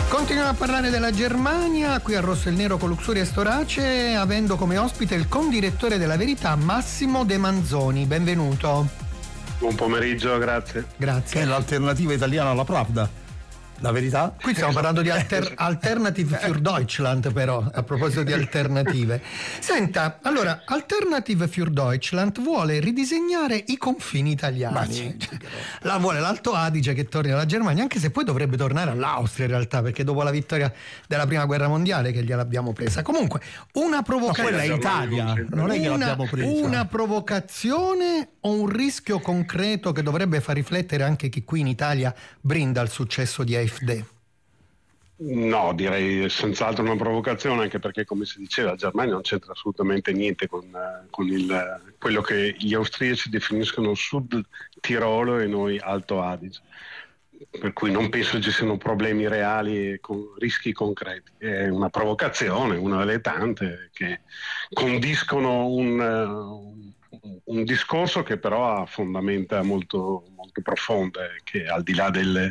Continuiamo a parlare della Germania, qui a Rosso e il Nero con Luxuria e Storace, avendo come ospite il condirettore della Verità Massimo De Manzoni. Benvenuto. Buon pomeriggio, grazie. Grazie. Che è l'alternativa italiana alla Pravda. La Verità? Qui stiamo parlando di Alternative für Deutschland, però, a proposito di alternative. Senta, allora, Alternative für Deutschland vuole ridisegnare i confini italiani. La vuole l'Alto Adige che torni alla Germania, anche se poi dovrebbe tornare all'Austria in realtà, perché dopo la vittoria della Prima Guerra Mondiale che gliel'abbiamo presa. Comunque, una provocazione. Ma quella è Italia, non è che l'abbiamo presa. Una provocazione o un rischio concreto che dovrebbe far riflettere anche chi qui in Italia brinda al successo di AfD? No, direi senz'altro una provocazione, anche perché, come si diceva, la Germania non c'entra assolutamente niente con quello che gli austriaci definiscono Sud Tirolo e noi Alto Adige. Per cui non penso ci siano problemi reali e con rischi concreti. È una provocazione, una delle tante, che condiscono un discorso che però ha fondamenta molto, molto profonde, che al di là